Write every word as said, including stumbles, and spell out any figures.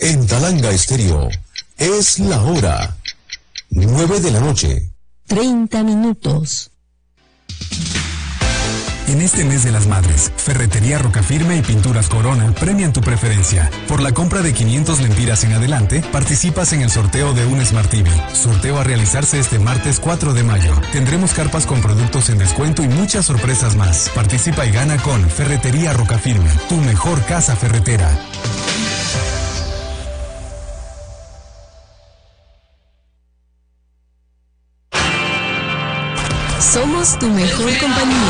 En Talanga Estéreo es la hora nueve de la noche. treinta minutos. En este mes de las madres, Ferretería Rocafirme y Pinturas Corona premian tu preferencia. Por la compra de quinientas lempiras en adelante, participas en el sorteo de un Smart T V. Sorteo a realizarse este martes cuatro de mayo. Tendremos carpas con productos en descuento y muchas sorpresas más. Participa y gana con Ferretería Rocafirme, tu mejor casa ferretera. Somos tu mejor compañía.